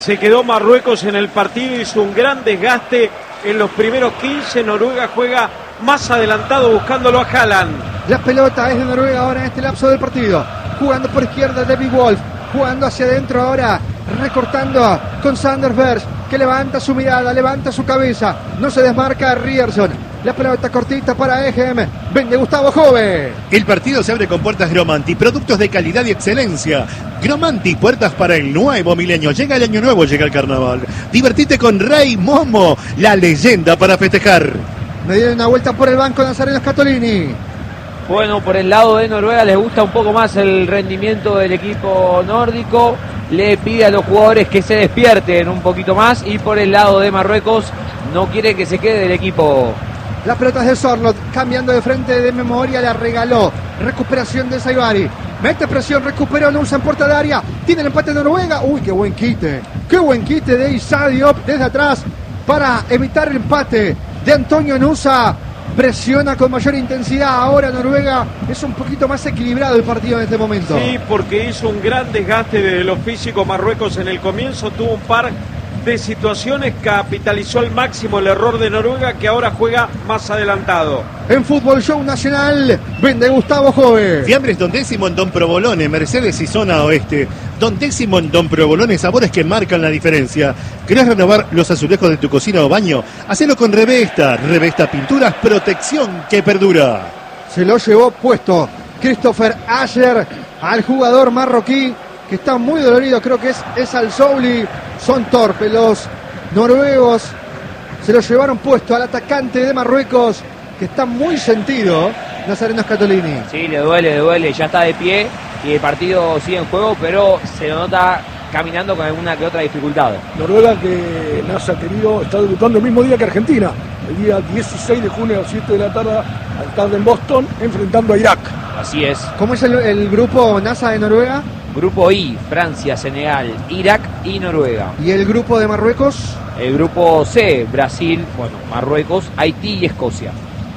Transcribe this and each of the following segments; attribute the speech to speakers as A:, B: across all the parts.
A: Se quedó Marruecos en el partido, hizo un gran desgaste en los primeros 15. Noruega juega más adelantado buscándolo a Haaland.
B: La pelota es de Noruega ahora en este lapso del partido. Jugando por izquierda David Wolf, jugando hacia adentro ahora, recortando con Sander Berge, que levanta su mirada, levanta su cabeza, no se desmarca Ryerson. La pelota cortita para Egem, vende Gustavo Jove.
C: El partido se abre con puertas Gromanti, productos de calidad y excelencia. Gromanti, puertas para el nuevo milenio. Llega el año nuevo, llega el carnaval. Divertite con Rey Momo, la leyenda para festejar.
B: Me dieron una vuelta por el banco Nazareno Scatolini.
D: Bueno, por el lado de Noruega les gusta un poco más el rendimiento del equipo nórdico. Le pide a los jugadores que se despierten un poquito más. Y por el lado de Marruecos no quiere que se quede el equipo.
B: La pelota es de Sorloth, cambiando de frente de memoria, la regaló. Recuperación de Saibari. Mete presión, recuperó, no usa en puerta de área. Tiene el empate de Noruega. Uy, qué buen quite. Qué buen quite de Issa Diop desde atrás para evitar el empate de Antonio Nusa. Presiona con mayor intensidad. Ahora Noruega es un poquito más equilibrado el partido en este momento.
A: Sí, porque hizo un gran desgaste de lo físico Marruecos en el comienzo. Tuvo un par de situaciones, capitalizó al máximo el error de Noruega, que ahora juega más adelantado.
B: En Fútbol Show Nacional, vende Gustavo Jove.
C: Fiambres Don Décimo en Don Provolone, Mercedes y Zona Oeste. Don Décimo en Don Provolone, sabores que marcan la diferencia. ¿Querés renovar los azulejos de tu cocina o baño? Hacelo con Revesta. Revesta Pinturas, protección que perdura.
B: Se lo llevó puesto Christopher Asher al jugador marroquí, que está muy dolorido, creo que es Al Souli. Son torpes los noruegos. Se lo llevaron puesto al atacante de Marruecos, que está muy sentido, Nazareno Scatolini.
D: Sí, le duele, ya está de pie y el partido sigue en juego, pero se lo nota caminando con alguna que otra dificultad.
E: Noruega, que NASA querido, está debutando el mismo día que Argentina, el día 16 de junio a las 7 de la tarde en Boston, enfrentando a Irak.
D: Así es.
B: ¿Cómo es el grupo NASA de Noruega?
D: Grupo I, Francia, Senegal, Irak y Noruega.
B: ¿Y el grupo de Marruecos?
D: El grupo C, Brasil, Marruecos, Haití y Escocia.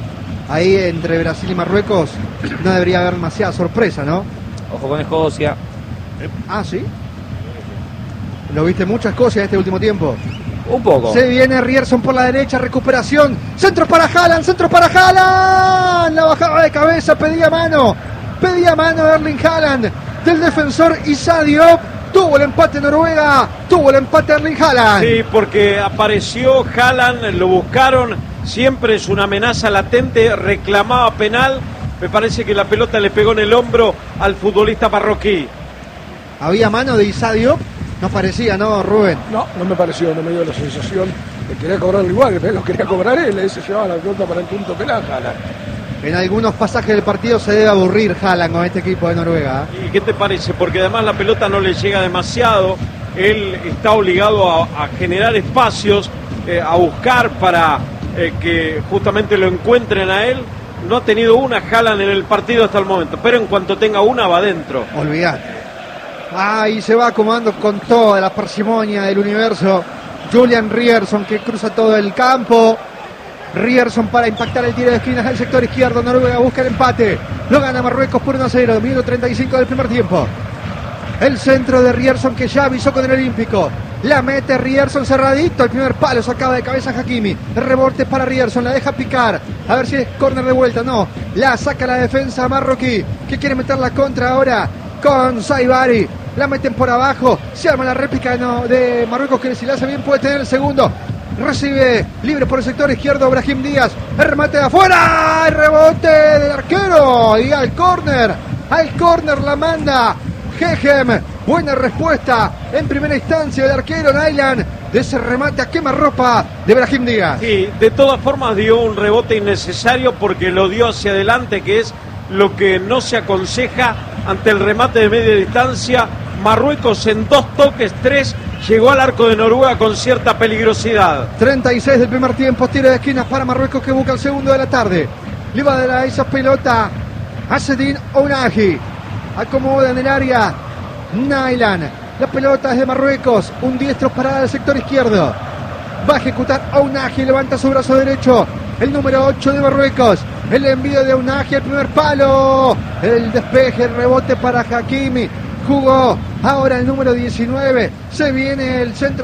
B: Ahí entre Brasil y Marruecos no debería haber demasiada sorpresa, ¿no?
D: Ojo con Escocia.
B: Ah, ¿sí? ¿Lo viste mucho Escocia este último tiempo?
D: Un poco.
B: Se viene Ryerson por la derecha, recuperación. Centro para Haaland, centro para Haaland. La bajaba de cabeza, pedía mano Erling Haaland del defensor Issa Diop. Tuvo el empate Noruega, tuvo el empate Erling Haaland.
A: Sí, porque apareció Haaland, lo buscaron, siempre es una amenaza latente, reclamaba penal. Me parece que la pelota le pegó en el hombro al futbolista marroquí.
B: ¿Había mano de Issa Diop? No parecía, ¿no, Rubén?
E: No me pareció, no me dio la sensación de querer cobrarlo igual, que lo quería cobrar él, se llevaba la pelota para el punto penal, Haaland.
B: En algunos pasajes del partido se debe aburrir Haaland con este equipo de Noruega.
A: ¿Y qué te parece? Porque además la pelota no le llega demasiado, él está obligado a generar espacios, a buscar para que justamente lo encuentren a él. No ha tenido una Haaland en el partido hasta el momento, pero en cuanto tenga una va adentro.
B: Olvidate. Ahí se va acomodando con toda la parsimonia del universo Julian Ryerson, que cruza todo el campo. Ryerson para impactar el tiro de esquinas del sector izquierdo. Noruega busca el empate, lo gana Marruecos por 1-0, minuto 35 del primer tiempo. El centro de Ryerson, que ya avisó con el Olímpico. La mete Ryerson cerradito, el primer palo sacaba de cabeza Hakimi. El rebote para Ryerson, la deja picar. A ver si es córner de vuelta, no. La saca la defensa marroquí, que quiere meter la contra ahora con Saibari. La meten por abajo, se arma la réplica de Marruecos, que si la hace bien puede tener el segundo. Recibe libre por el sector izquierdo Brahim Díaz. El remate de afuera, el rebote del arquero y al córner la manda Egem. Buena respuesta en primera instancia del arquero Nyland de ese remate a quemarropa de Brahim Díaz.
A: Sí, de todas formas dio un rebote innecesario porque lo dio hacia adelante, que es lo que no se aconseja ante el remate de media distancia. Marruecos en 2 toques, 3, llegó al arco de Noruega con cierta peligrosidad.
B: 36 del primer tiempo, tiro de esquinas para Marruecos, que busca el segundo de la tarde. Le va a dar esa pelota a Sedin Ounahi. Acomoda en el área Nyland. La pelota es de Marruecos, un diestro parada del sector izquierdo. Va a ejecutar Ounahi, levanta su brazo derecho. El número 8 de Marruecos. El envío de Ounahi, el primer palo. El despeje, el rebote para Hakimi. Jugó ahora el número 19. Se viene el centro